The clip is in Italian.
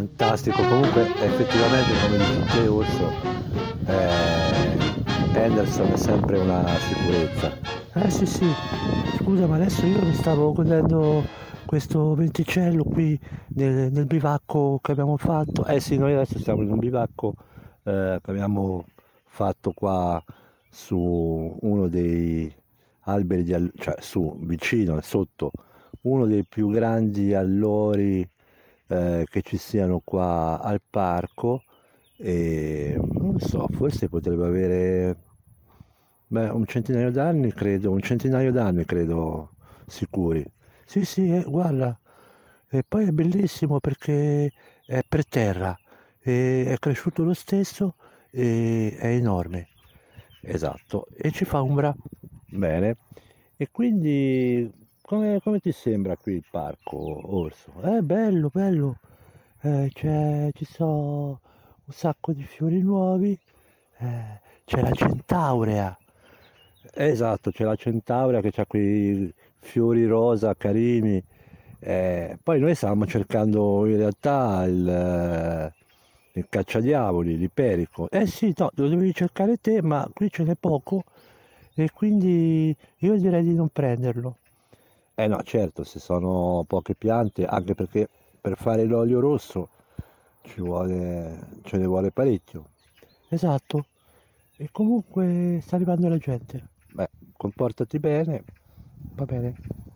fantastico. Comunque effettivamente, come dici te Orso, Henderson è sempre una sicurezza. Sì sì, scusa, ma adesso io mi stavo godendo questo venticello qui nel bivacco che abbiamo fatto. Eh sì, noi adesso siamo in un bivacco che abbiamo fatto qua su uno dei alberi cioè su, vicino, sotto uno dei più grandi allori che ci siano qua al parco, e non so, forse potrebbe avere beh, un centinaio d'anni credo sicuri. Sì, sì, guarda, e poi è bellissimo perché è per terra, e è cresciuto lo stesso e è enorme. Esatto, e ci fa ombra. Bene. E quindi come ti sembra qui il parco, Orso? È bello, bello. Ci sono un sacco di fiori nuovi, c'è la centaurea. Esatto, c'è la centaurea che ha quei fiori rosa carini. Poi noi stavamo cercando in realtà il cacciadiavoli, l'iperico. Eh sì, no, lo dovevi cercare te, ma qui ce n'è poco e quindi io direi di non prenderlo. Eh no, certo, se sono poche piante, anche perché per fare l'olio rosso ce ne vuole parecchio. Esatto, e comunque sta arrivando la gente. Beh, comportati bene, va bene.